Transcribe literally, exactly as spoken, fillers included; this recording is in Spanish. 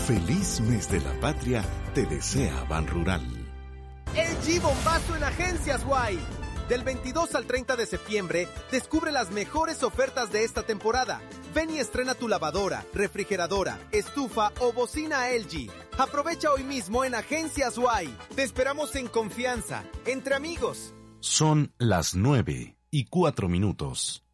Feliz mes de la patria te desea Ban Rural. L G Bombazo en Agencias Guay. Del veintidós al treinta de septiembre, descubre las mejores ofertas de esta temporada. Ven y estrena tu lavadora, refrigeradora, estufa o bocina L G. Aprovecha hoy mismo en Agencias Guay. Te esperamos en confianza, entre amigos. Son las nueve y cuatro minutos.